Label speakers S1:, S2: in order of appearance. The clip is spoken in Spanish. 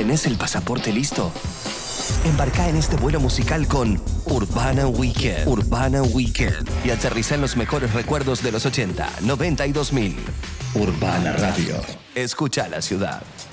S1: ¿Tenés el pasaporte listo? Embarcá en este vuelo musical con Urbana Weekend. Urbana Weekend. Y aterrizá en los mejores recuerdos de los 80, 90 y 2000. Urbana Radio. Escucha la ciudad.